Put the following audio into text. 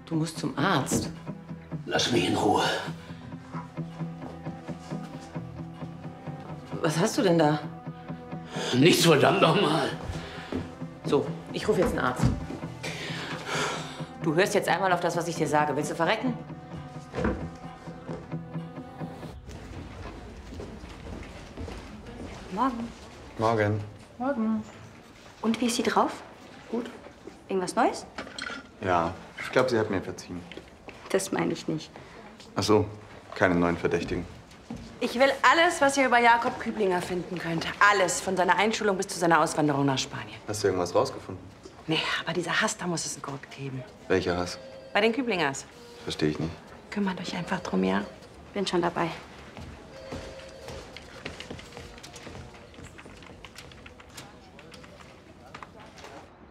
Du musst zum Arzt. Lass mich in Ruhe. Was hast du denn da? Nichts, verdammt nochmal. So, ich rufe jetzt einen Arzt. Du hörst jetzt einmal auf das, was ich dir sage. Willst du verrecken? Morgen. Morgen. Morgen. Und wie ist sie drauf? Gut. Irgendwas Neues? Ja, ich glaube, sie hat mir verziehen. Das meine ich nicht. Ach so, keine neuen Verdächtigen. Ich will alles, was ihr über Jakob Küblinger finden könnt. Alles, von seiner Einschulung bis zu seiner Auswanderung nach Spanien. Hast du irgendwas rausgefunden? Nee, aber dieser Hass, da muss es einen Grund geben. Welcher Hass? Bei den Küblingers. Verstehe ich nicht. Kümmert euch einfach drum, ja? Bin schon dabei.